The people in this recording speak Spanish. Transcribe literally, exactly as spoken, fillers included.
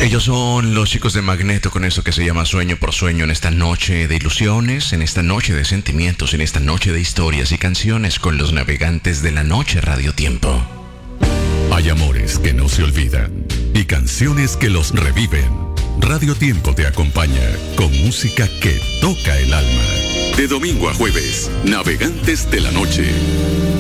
Ellos son los chicos de Magneto con eso que se llama Sueño por Sueño en esta noche de ilusiones, en esta noche de sentimientos, en esta noche de historias y canciones con los navegantes de la noche Radio Tiempo. Hay amores que no se olvidan y canciones que los reviven. Radio Tiempo te acompaña con música que toca el alma. De domingo a jueves, Navegantes de la Noche.